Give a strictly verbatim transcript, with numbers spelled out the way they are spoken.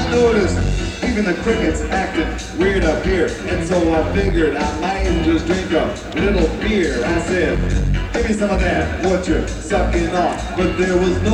I noticed even the crickets acting weird up here, and so I figured I might just drink a little beer. I said, give me some of that, what you're sucking off, but there was no